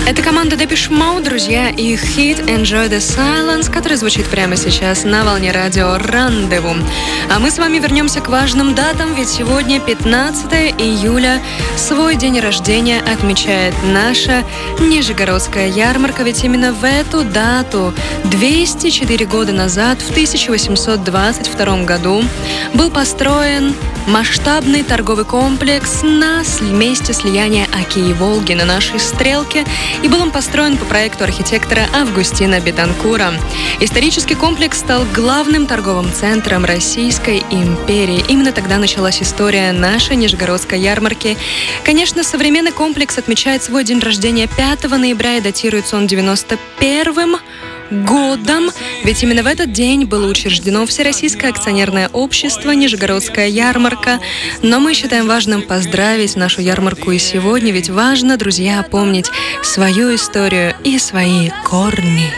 Это команда Depeche Mode, друзья, и хит «Enjoy the Silence», который звучит прямо сейчас на волне радио «Рандеву». А мы с вами вернемся к важным датам, ведь сегодня 15 июля, свой день рождения отмечает наша Нижегородская ярмарка, ведь именно в эту дату 204 года назад, в 1822 году, был построен масштабный торговый комплекс на месте слияния Оки и Волги на нашей стрелке, и был он построен по проекту архитектора Августина Бетанкура. Исторический комплекс стал главным торговым центром Российской империи. Именно тогда началась история нашей Нижегородской ярмарки. Конечно, современный комплекс отмечает свой день рождения 5 ноября и датируется он 91-м годом, ведь именно в этот день было учреждено Всероссийское акционерное общество «Нижегородская ярмарка». Но мы считаем важным поздравить нашу ярмарку и сегодня, ведь важно, друзья, помнить свою историю и свои корни.